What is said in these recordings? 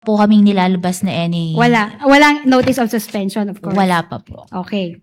po kaming nilalabas na any... Walang notice of suspension, of course. Wala pa po. Okay.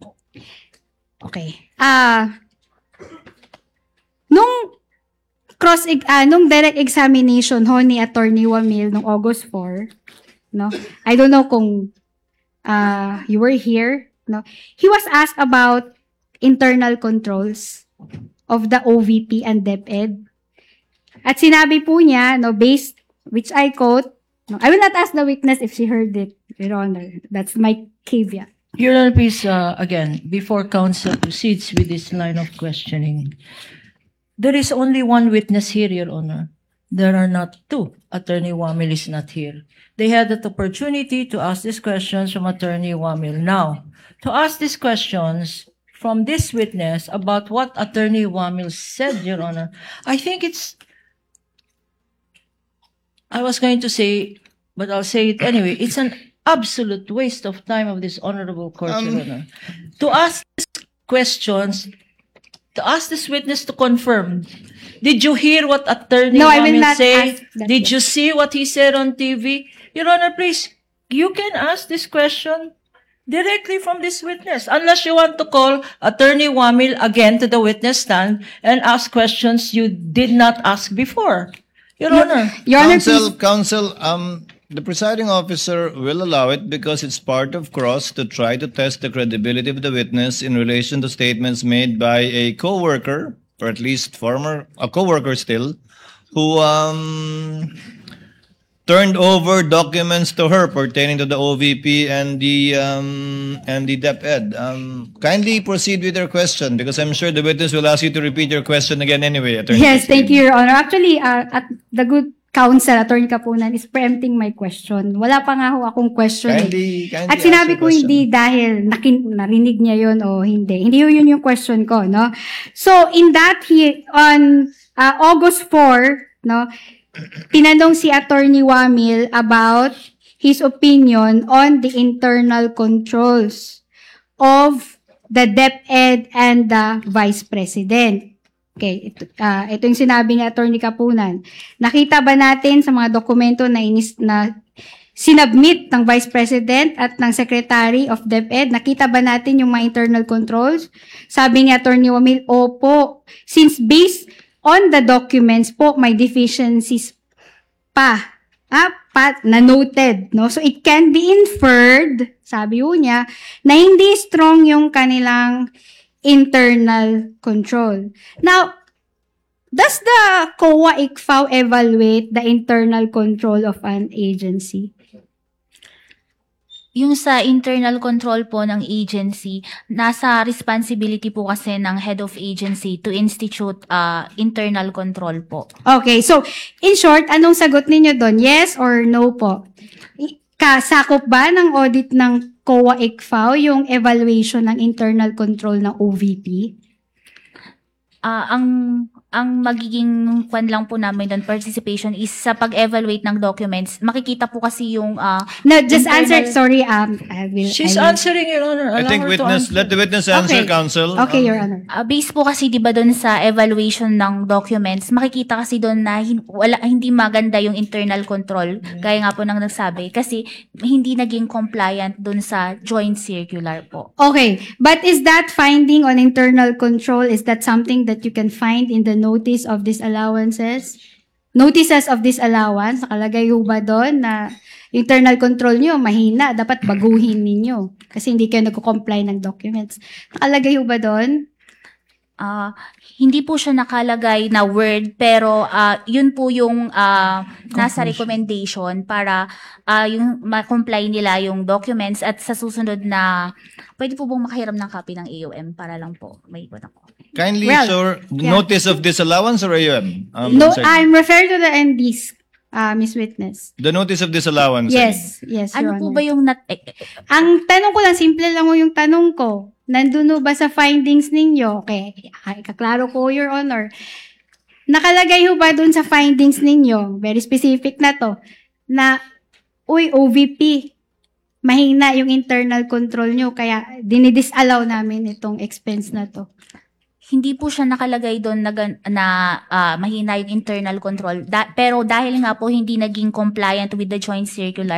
Nung direct examination ho ni Attorney Wamil nung August 4, no? I don't know kung you were here, no? He was asked about internal controls of the OVP and DepEd. At sinabi po niya, no, based, which I quote, no, I will not ask the witness if she heard it, Your Honor. That's my caveat. Your Honor, please, again, before counsel proceeds with this line of questioning, there is only one witness here, Your Honor. There are not two. Attorney Wamil is not here. They had the opportunity to ask these questions from Attorney Wamil. Now, to ask these questions from this witness about what Attorney Wamil said, Your Honor, I think I was going to say, but I'll say it anyway, it's an absolute waste of time of this honorable court, Your Honor. To ask these questions, to ask this witness to confirm, did you hear what Attorney Wamil say? Did you see what he said on TV? Your Honor, please, you can ask this question directly from this witness, unless you want to call Attorney Wamil again to the witness stand and ask questions you did not ask before. Your Honor. Your Honor, Counsel, the presiding officer will allow it because it's part of cross to try to test the credibility of the witness in relation to statements made by a co-worker, or at least a co-worker still, who turned over documents to her pertaining to the OVP and the DepEd. Kindly proceed with your question because I'm sure the witness will ask you to repeat your question again anyway, Attorney. Yes, thank you, Your Honor. Actually, at the good counsel, Attorney Kapunan, is preempting my question. Wala pa nga ho akong question. Kindly At sinabi ko hindi dahil narinig niya yun o hindi. Hindi yun yung question ko, no? So, in that, on August 4, no, tinanong si Attorney Wamil about his opinion on the internal controls of the DepEd and the Vice President. Okay, ito yung sinabi ni Attorney Kapunan. Nakita ba natin sa mga dokumento na sinubmit ng Vice President at ng Secretary of DepEd, nakita ba natin yung mga internal controls? Sabi ni Attorney Wamil, opo. Since based on the documents po, may deficiencies na noted, no? So, it can be inferred, sabi niya, na hindi strong yung kanilang internal control. Now, does the COA-ICFAO evaluate the internal control of an agency? Yung sa internal control po ng agency, nasa responsibility po kasi ng head of agency to institute internal control po. Okay, so in short, anong sagot ninyo doon? Yes or no po? Kasakop ba ng audit ng COA-ICFAO yung evaluation ng internal control ng OVP? Ang magiging kwan lang po namin doon, participation is sa pag-evaluate ng documents. Makikita po kasi yung no, just answer. Sorry, She's answering, Your Honor. I think let the witness answer, counsel. Okay, Your Honor. Based po kasi 'di ba doon sa evaluation ng documents, makikita kasi doon na hindi maganda yung internal control, gaya nga po nang nagsabi, kasi hindi naging compliant doon sa joint circular po. Okay, but is that finding on internal control, is that something that you can find in the notice of disallowances? Notices of disallowance, nakalagay ho ba doon na internal control nyo mahina, dapat baguhin ninyo kasi hindi kayo nagko-comply ng documents. Nakalagay ho ba doon? Hindi po siya nakalagay na word, pero yun po yung nasa recommendation para yung ma-comply nila yung documents at sa susunod na pwede po bang makahiram ng copy ng AOM para lang po may ikot ako. Kindly, sir, notice of disallowance or AOM? No, I'm referring to the NDs, Miss Witness. The notice of disallowance. Yes, ano Your po Honor. ba yung Ang tanong ko lang, simple lang yung tanong ko. Nandun ba sa findings ninyo? Okay, kaklaro ko, Your Honor. Nakalagay ho ba dun sa findings ninyo, very specific na to, na, OVP, mahina yung internal control nyo, kaya dinidisallow namin itong expense na to. Hindi po siya nakalagay doon na mahina yung internal control. Pero dahil nga po hindi naging compliant with the joint circular,